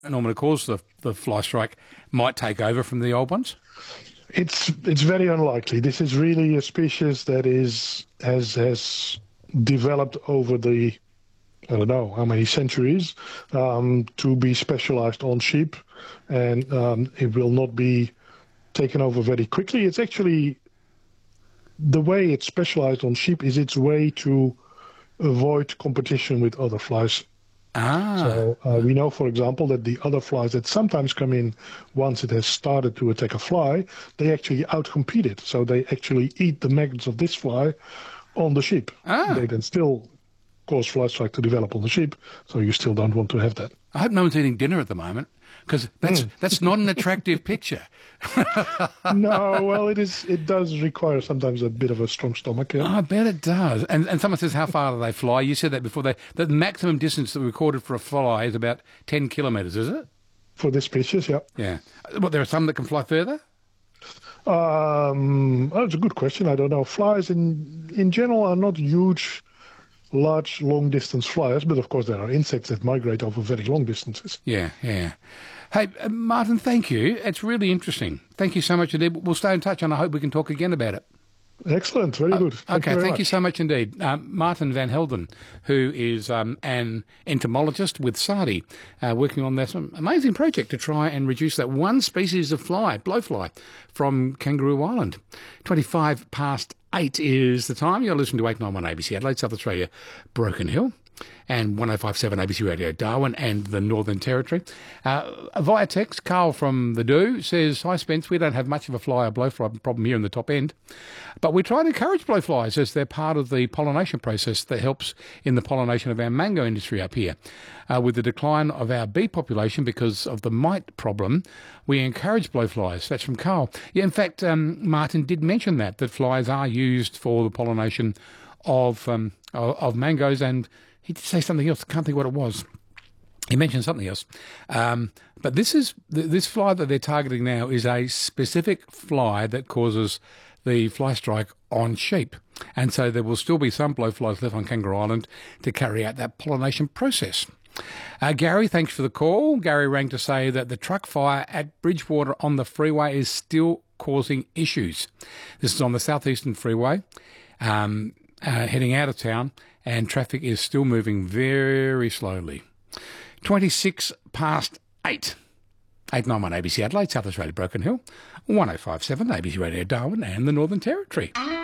normally cause the fly strike might take over from the old ones? It's very unlikely. This is really a species that has developed over the, I don't know how many centuries, to be specialized on sheep, and it will not be taken over very quickly. It's actually the way it's specialized on sheep is its way to avoid competition with other flies. So we know, for example, that the other flies that sometimes come in once it has started to attack a fly, they actually outcompete it. So they actually eat the maggots of this fly on the sheep. They then still cause fly strike to develop on the sheep, so you still don't want to have that. I hope no one's eating dinner at the moment, because that's not an attractive picture. No, well, it does require sometimes a bit of a strong stomach. Yeah. I bet it does. And someone says, how far do they fly? You said that before. The maximum distance that we recorded for a fly is about 10 kilometres, is it? For this species, yeah. Yeah. Well, there are some that can fly further? That's a good question. I don't know. Flies in general are not huge, large, long-distance flyers, but of course there are insects that migrate over very long distances. Yeah, yeah. Hey, Martin, thank you. It's really interesting. Thank you so much indeed. We'll stay in touch and I hope we can talk again about it. Excellent. Very good. Thank you so much indeed. Martin van Helden, who is an entomologist with SARDI, working on this amazing project to try and reduce that one species of fly, blowfly, from Kangaroo Island. 8:25 is the time. You're listening to 891 ABC Adelaide, South Australia, Broken Hill, and 105.7 ABC Radio Darwin and the Northern Territory. Via text, Carl from the Do says, hi Spence, we don't have much of a fly or blowfly problem here in the top end, but we try to encourage blowflies as they're part of the pollination process that helps in the pollination of our mango industry up here. With the decline of our bee population because of the mite problem, we encourage blowflies. That's from Carl. Yeah, in fact, Martin did mention that flies are used for the pollination of mangoes, and he did say something else. I can't think what it was. He mentioned something else. But this fly that they're targeting now is a specific fly that causes the fly strike on sheep. And so there will still be some blowflies left on Kangaroo Island to carry out that pollination process. Gary, thanks for the call. Gary rang to say that the truck fire at Bridgewater on the freeway is still causing issues. This is on the southeastern freeway, heading out of town, and traffic is still moving very slowly. 8:26. 891 ABC Adelaide, South Australia, Broken Hill, 105.7 ABC Radio Darwin and the Northern Territory.